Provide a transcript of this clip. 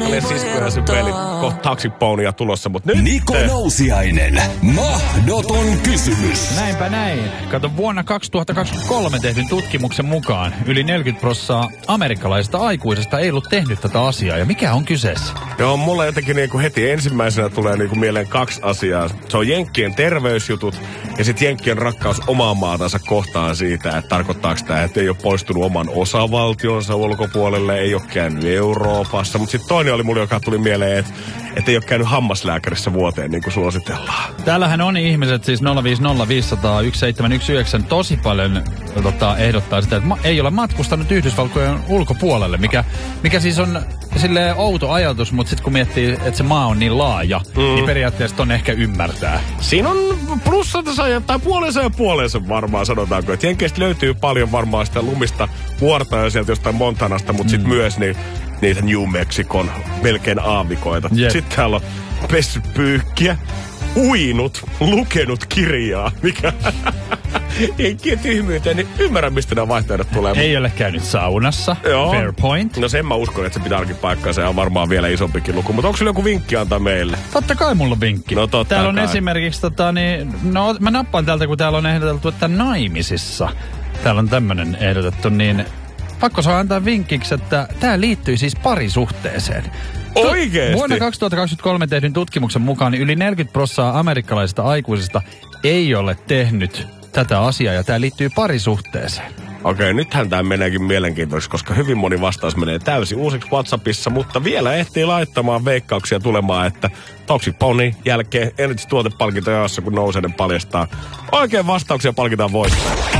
Michaelin siskoja se peli. Kohta Toxic Ponea tulossa, mutta nyt... Niko Nousiainen. Mahdoton kysymys. Näinpä näin. Kato, vuonna 2023 tehdyn tutkimuksen mukaan yli 40% amerikkalaisista aikuisista ei ollut tehnyt tätä asiaa. Ja mikä on kyseessä? Joo, mulla jotenkin niinku heti ensimmäisenä tulee niinku mieleen 2 asiaa. Se on jenkkien terveysjutut ja sitten jenkkien rakkaus omaa maatansa kohtaan siitä, että tarkoittaako tämä, että ei ole poistunut oman osavaltionsa ulkopuolelle, ei ole käynyt Euroopassa. Mutta sitten toinen oli mulla, joka tuli mieleen, että ei ole käynyt hammaslääkärissä vuoteen, niin kuin suositellaan. Täällähän on ihmiset, siis 050501719, tosi paljon ehdottaa sitä, että ei ole matkustanut Yhdysvaltojen ulkopuolelle, mikä siis on silleen outo ajatus, mutta sitten kun miettii, että se maa on niin laaja, niin periaatteessa ton ehkä ymmärtää. Siinä on plussansa tai puolensa varmaan sanotaanko, että jenkeistä löytyy paljon varmaan sitä lumista vuorta sieltä jostain Montanasta, mutta sitten myös niitä New Mexicon melkein aavikoita. Yep. Sitten täällä on pessy pyykkiä, uinut, lukenut kirjaa, mikä jenkkien tyhmyyteen, niin ymmärrän, mistä nämä vaihtoehdot tulee. Ei ole käynyt saunassa. Joo. Fair point. No sen mä uskon, että se pitää ainakin paikkaansa ja on varmaan vielä isompikin luku. Mutta onko sulla joku vinkki antaa meille? Totta kai mulla on vinkki. No totta täällä on kai. Esimerkiksi, mä nappaan täältä, kun täällä on ehdoteltu, että naimisissa. Täällä on tämmönen ehdotettu, niin pakko saa antaa vinkiksi, että tää liittyy siis parisuhteeseen. Oikeesti? Vuonna 2023 tehdyn tutkimuksen mukaan yli 40% amerikkalaisista aikuisista ei ole tehnyt tätä asiaa ja tää liittyy parisuhteeseen. Okei, nythän tämä meneekin mielenkiintoisesti, koska hyvin moni vastaus menee täysin uusiksi WhatsAppissa, mutta vielä ehtii laittamaan veikkauksia tulemaan, että Toxic Pony jälkeen Energy-tuotepalkintojaossa, kun Nousiainen paljastaa oikein vastauksia, palkitaan voittaa.